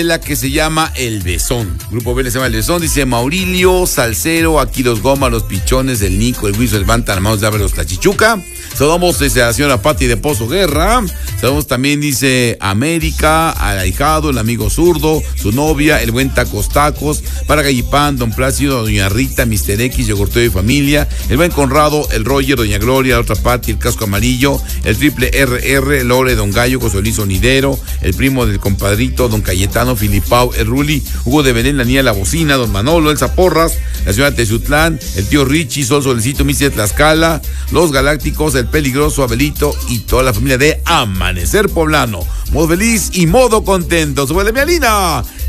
la que se llama El Besón. Grupo B se llama El Besón. Dice Maurilio, Salcero, aquí los Goma, los Pichones, el Nico, el Huizo, el Banta, hermanos de Ábalos, la Chichuca. Saludamos a la señora Pati de Pozo Guerra. Saludamos también, dice América, al ahijado, el amigo zurdo, su novia, el buen Tacos Tacos, para Gallipán, don Plácido, doña Rita, Mr. X, Yogurteo y familia, el buen Conrado, el Roger, doña Gloria, la otra Pati, el Casco Amarillo, el triple RR, Lore, don Gallo, José Luis Sonidero, el primo del compadrito, don Cayetano, Filipao, el Ruli, Hugo de Belén, la niña La Bocina, don Manolo, Elsa Porras, la señora Tezutlán, el tío Richie, Sol Solecito, Missy de Tlaxcala, los Galácticos, el Peligroso, Abelito y toda la familia de Amanecer Poblano. Modo feliz y modo contento. ¡Súbele, mi Alina!